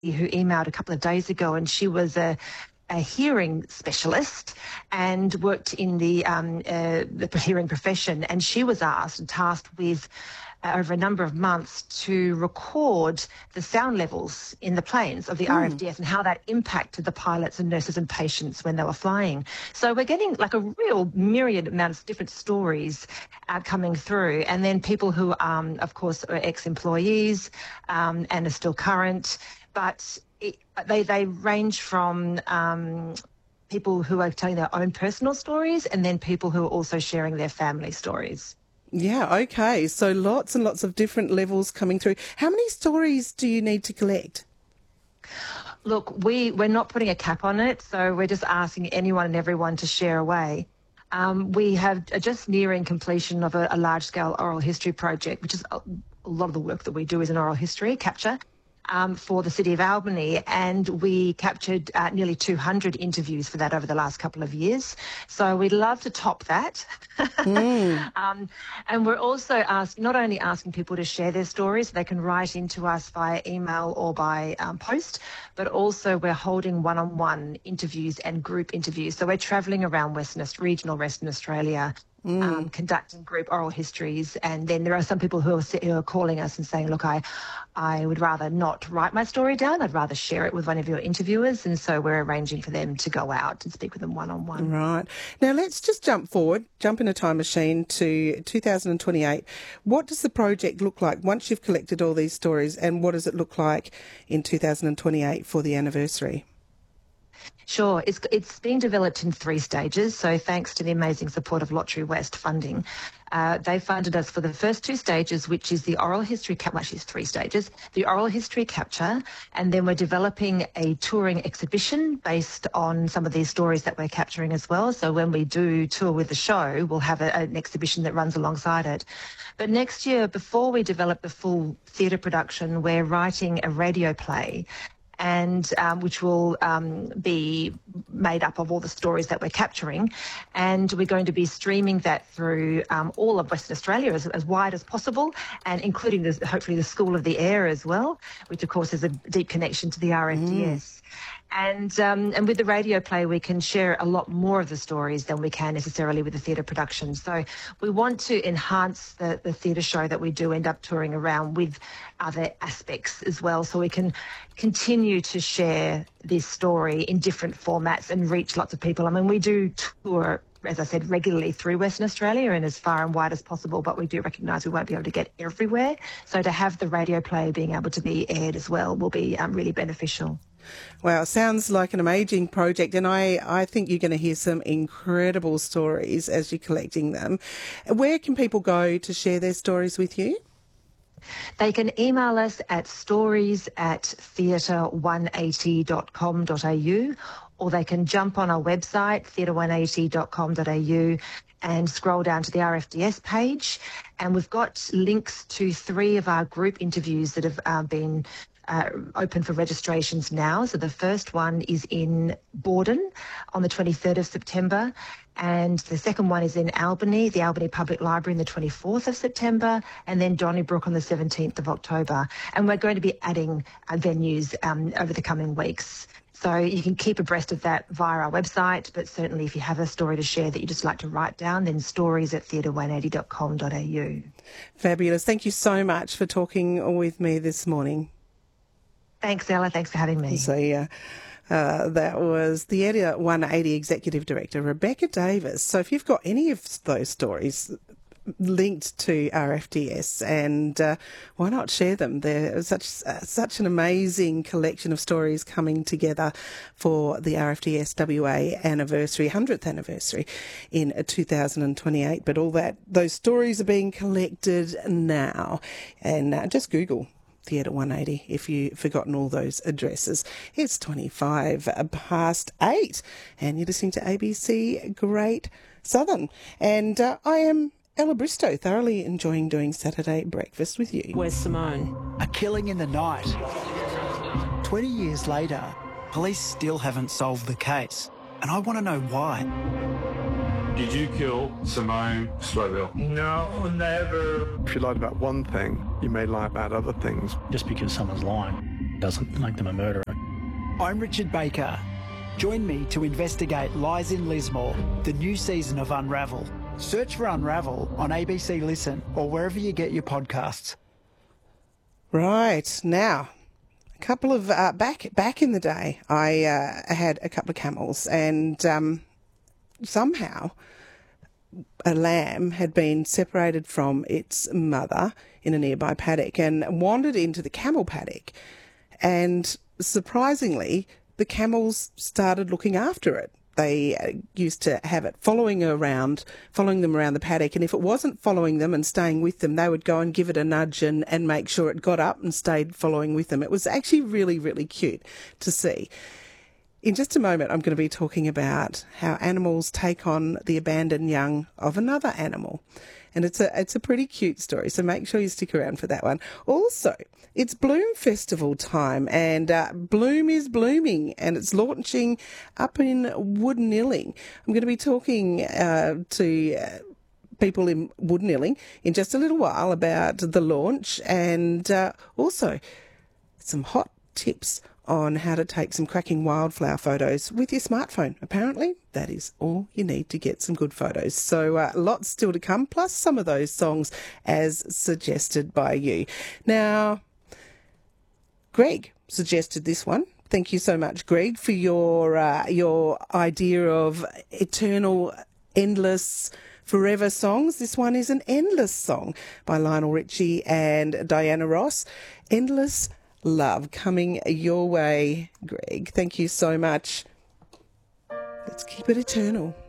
who emailed a couple of days ago, and she was a hearing specialist and worked in the hearing profession, and she was asked and tasked with over a number of months to record the sound levels in the planes of the RFDS and how that impacted the pilots and nurses and patients when they were flying. So we're getting like a real myriad amount of different stories coming through, and then people who, of course, are ex-employees and are still current, but they range from people who are telling their own personal stories and then people who are also sharing their family stories. Yeah, okay. So lots and lots of different levels coming through. How many stories do you need to collect? Look, we're not putting a cap on it, so we're just asking anyone and everyone to share away. We have just nearing completion of a large-scale oral history project, which is a lot of the work that we do is in oral history capture. For the City of Albany, and we captured nearly 200 interviews for that over the last couple of years. So we'd love to top that. And we're also not only asking people to share their stories, they can write into us via email or by post, but also we're holding one-on-one interviews and group interviews. So we're travelling around regional Western Australia, conducting group oral histories, and then there are some people who are calling us and saying, look, I would rather not write my story down, I'd rather share it with one of your interviewers, and so we're arranging for them to go out and speak with them one-on-one. Right. Now let's just jump in a time machine to 2028. What does the project look like once you've collected all these stories, and what does it look like in 2028 for the anniversary? Sure. It's being developed in 3 stages. So thanks to the amazing support of Lotterywest funding, they funded us for the first 2 stages, which is the oral history capture. Actually, it's 3 stages. The oral history capture, and then we're developing a touring exhibition based on some of these stories that we're capturing as well. So when we do tour with the show, we'll have an exhibition that runs alongside it. But next year, before we develop the full theatre production, we're writing a radio play, and which will be made up of all the stories that we're capturing. And we're going to be streaming that through all of Western Australia as wide as possible, and including hopefully the School of the Air as well, which of course has a deep connection to the RFDS. And with the radio play, we can share a lot more of the stories than we can necessarily with the theatre production. So we want to enhance the theatre show that we do end up touring around with other aspects as well, so we can continue to share this story in different formats and reach lots of people. I mean, we do tour, as I said, regularly through Western Australia and as far and wide as possible, but we do recognise we won't be able to get everywhere. So to have the radio play being able to be aired as well will be really beneficial. Wow, sounds like an amazing project, and I think you're going to hear some incredible stories as you're collecting them. Where can people go to share their stories with you? They can email us at stories@theatre180.com.au, or they can jump on our website, theatre180.com.au, and scroll down to the RFDS page. And we've got links to 3 of our group interviews that have been open for registrations now. So the first one is in Borden on the 23rd of September, and the second one is in Albany, the Albany Public Library, on the 24th of September, and then Donnybrook on the 17th of October. And we're going to be adding venues over the coming weeks. So you can keep abreast of that via our website, but certainly if you have a story to share that you just like to write down, then stories@theatre180.com.au. Fabulous. Thank you so much for talking with me this morning. Thanks, Ella. Thanks for having me. So, that was the Theatre 180 Executive Director, Rebecca Davis. So if you've got any of those stories linked to RFDS, and why not share them? There's such an amazing collection of stories coming together for the RFDS WA anniversary, 100th anniversary in 2028. But those stories are being collected now, and just Google Theatre 180 if you've forgotten all those addresses. It's 8:25, and you're listening to ABC Great Southern. And I am Ella Bristow, thoroughly enjoying doing Saturday Breakfast with you. Where's Simone? A killing in the night. 20 years later, police still haven't solved the case, and I want to know why. Did you kill Simone Slowville? No, never. If you lied about one thing, you may lie about other things. Just because someone's lying doesn't make them a murderer. I'm Richard Baker. Join me to investigate Lies in Lismore, the new season of Unravel. Search for Unravel on ABC Listen or wherever you get your podcasts. Right, now, a couple of, back in the day, I had a couple of camels, and somehow a lamb had been separated from its mother in a nearby paddock and wandered into the camel paddock. And surprisingly, the camels started looking after it. They used to have it following them around the paddock, and if it wasn't following them and staying with them, they would go and give it a nudge and make sure it got up and stayed following with them. It was actually really, really cute to see. In just a moment, I'm going to be talking about how animals take on the abandoned young of another animal. And it's a pretty cute story, so make sure you stick around for that one. Also, it's Bloom Festival time, and Bloom is blooming, and it's launching up in Woodnilling. I'm going to be talking to people in Woodnilling in just a little while about the launch, and also some hot tips on how to take some cracking wildflower photos with your smartphone. Apparently, that is all you need to get some good photos. So lots still to come, plus some of those songs as suggested by you. Now, Greg suggested this one. Thank you so much, Greg, for your idea of eternal, endless, forever songs. This one is an endless song by Lionel Richie and Diana Ross. Endless Love coming your way, Greg. Thank you so much. Let's keep it eternal.